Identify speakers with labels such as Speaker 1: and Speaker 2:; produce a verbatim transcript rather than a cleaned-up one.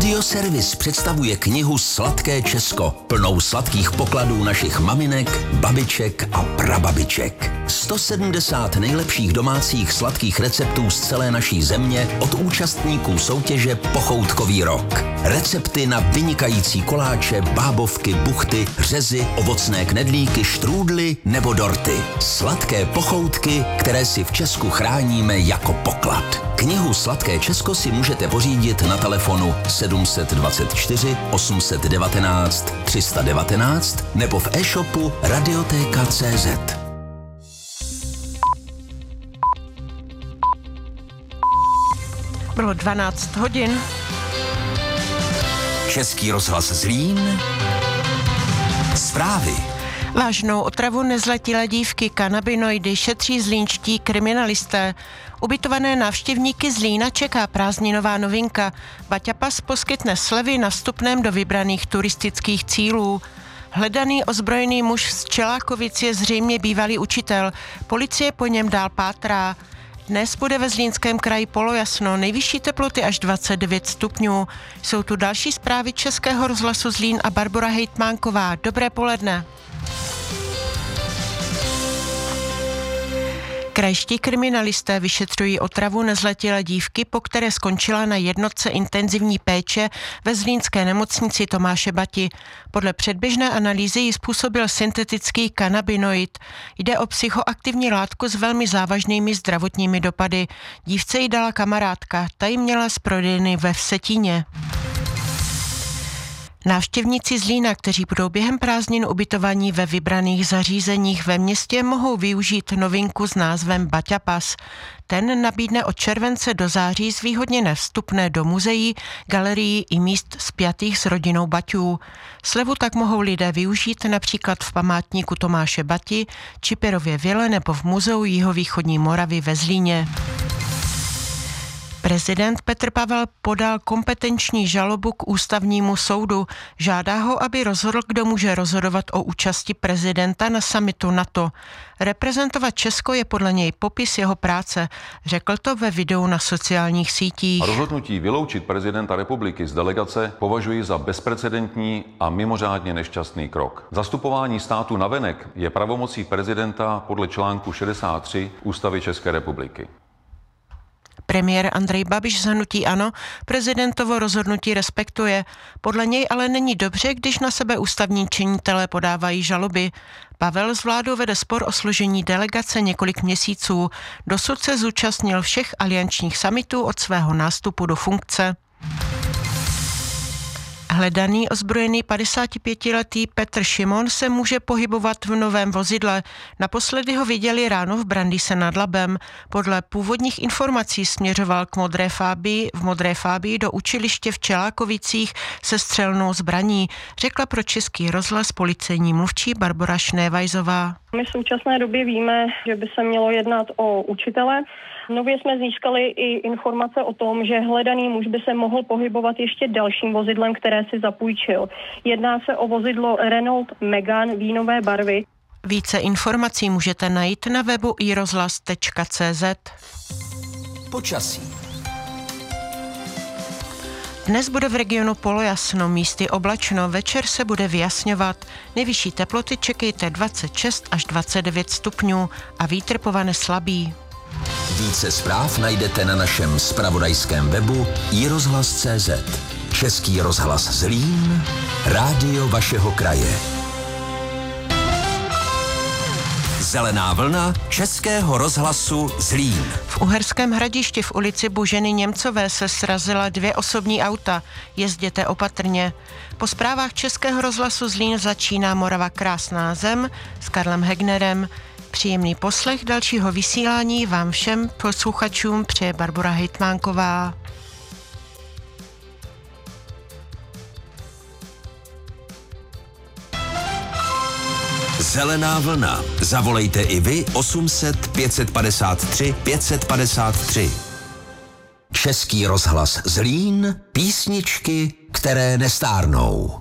Speaker 1: Radioservis představuje knihu Sladké Česko, plnou sladkých pokladů našich maminek, babiček a prababiček. sto sedmdesát nejlepších domácích sladkých receptů z celé naší země od účastníků soutěže Pochoutkový rok. Recepty na vynikající koláče, bábovky, buchty, řezy, ovocné knedlíky, štrůdly nebo dorty. Sladké pochoutky, které si v Česku chráníme jako poklad. Knihu Sladké Česko si můžete pořídit na telefonu sedm dvacet čtyři osm jedna devět tři jedna devět nebo v e-shopu radioteka tečka cé zet.
Speaker 2: Bylo dvanáct hodin.
Speaker 1: Český rozhlas Zlín. Zprávy.
Speaker 2: Vážnou otravu nezletilé dívky kanabinoidy šetří zlínští kriminalisté. Ubytované návštěvníky Zlína čeká prázdninová novinka. Baťa Pas poskytne slevy na vstupném do vybraných turistických cílů. Hledaný ozbrojený muž z Čelákovic je zřejmě bývalý učitel. Policie po něm dál pátrá. Dnes bude ve Zlínském kraji polojasno, nejvyšší teploty až dvacet devět stupňů. Jsou tu další zprávy Českého rozhlasu Zlín a Barbora Hejtmánková. Dobré poledne. Krajští kriminalisté vyšetřují otravu nezletilé dívky, po které skončila na jednotce intenzivní péče ve zlínské nemocnici Tomáše Bati. Podle předběžné analýzy ji způsobil syntetický kanabinoid. Jde o psychoaktivní látku s velmi závažnými zdravotními dopady. Dívce ji dala kamarádka, ta ji měla z prodejny ve Vsetíně. Návštěvníci Zlína, kteří budou během prázdnin ubytovaní ve vybraných zařízeních ve městě, mohou využít novinku s názvem Baťa Pas. Ten nabídne od července do září zvýhodněné vstupné do muzeí, galerií i míst spjatých s rodinou Baťů. Slevu tak mohou lidé využít například v památníku Tomáše Bati, Čipirově vile nebo v muzeu Jihovýchodní Moravy ve Zlíně. Prezident Petr Pavel podal kompetenční žalobu k ústavnímu soudu. Žádá ho, aby rozhodl, kdo může rozhodovat o účasti prezidenta na summitu NATO. Reprezentovat Česko je podle něj popis jeho práce. Řekl to ve videu na sociálních sítích.
Speaker 3: Rozhodnutí vyloučit prezidenta republiky z delegace považuji za bezprecedentní a mimořádně nešťastný krok. Zastupování státu navenek je pravomocí prezidenta podle článku šedesát tři Ústavy České republiky.
Speaker 2: Premiér Andrej Babiš z hnutí ANO prezidentovo rozhodnutí respektuje. Podle něj ale není dobře, když na sebe ústavní činitelé podávají žaloby. Pavel s vládou vede spor o složení delegace několik měsíců. Dosud se zúčastnil všech aliančních summitů od svého nástupu do funkce. Hledaný ozbrojený padesátipětiletý Petr Šimon se může pohybovat v novém vozidle. Naposledy ho viděli ráno v Brandýse nad Labem. Podle původních informací směřoval k Modré Fábii, v Modré Fábii do učiliště v Čelákovicích se střelnou zbraní, řekla pro Český rozhlas policejní mluvčí Barbora Šnévajzová.
Speaker 4: My v současné době víme, že by se mělo jednat o učitele. Nově jsme získali i informace o tom, že hledaný muž by se mohl pohybovat ještě dalším vozidlem, které si zapůjčil. Jedná se o vozidlo Renault Megane vínové barvy.
Speaker 2: Více informací můžete najít na webu i rozhlas tečka cé zet.
Speaker 1: Počasí.
Speaker 2: Dnes bude v regionu polojasno, místy oblačno, večer se bude vyjasňovat. Nejvyšší teploty čekejte dvacet šest až dvacet devět stupňů a vítr povane slabý.
Speaker 1: Více zpráv najdete na našem zpravodajském webu i rozhlas tečka cé zet. Český rozhlas Zlín, rádio vašeho kraje. Zelená vlna Českého rozhlasu Zlín.
Speaker 2: V Uherském Hradišti v ulici Boženy Němcové se srazila dvě osobní auta. Jezděte opatrně. Po zprávách Českého rozhlasu Zlín začíná Morava krásná zem s Karlem Hegnerem. Příjemný poslech dalšího vysílání vám všem posluchačům přeje Barbora Hejtmánková.
Speaker 1: Zelená vlna. Zavolejte i vy osm set pět padesát tři pět padesát tři. Český rozhlas Zlín, písničky, které nestárnou.